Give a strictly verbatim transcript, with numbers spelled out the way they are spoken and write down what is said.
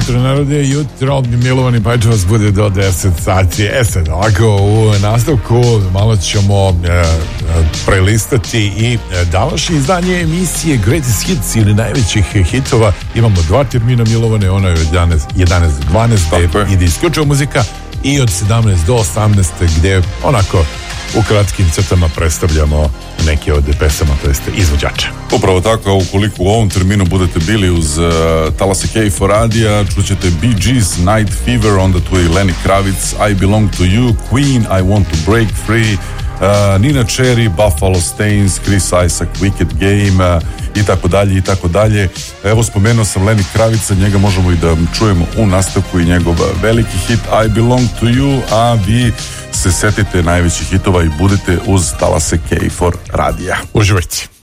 jutro, narode, jutro, milovani Pajčevac bude do deset sati. E sad, ovako, u nastavku malo ćemo e, prelistati i današnje izdanje emisije Greatest Hits ili najvećih hitova. Imamo dva termina, milovane, ono je od jedanaest do dvanaest gde ide isključivo muzika i od sedamnaest do osamnaest gde onako u kratkim crtama predstavljamo neke od pesama, to jeste izvođača. Upravo tako, ukoliko u ovom terminu budete bili uz uh, talase K F O radija, čućete Bee Gees, Night Fever, onda tu je i Lenny Kravitz, I Belong to You, Queen, I Want to Break Free, uh, Nina Cherry, Buffalo Stains, Chris Isaak, Wicked Game, uh, i tako dalje, i tako dalje. Evo, spomenuo sam Lenny Kravica, njega možemo i da čujemo u nastavku i njegov veliki hit I Belong to You, a vi se setite najvećih hitova i budete uz talase K F O radija. Uživajte.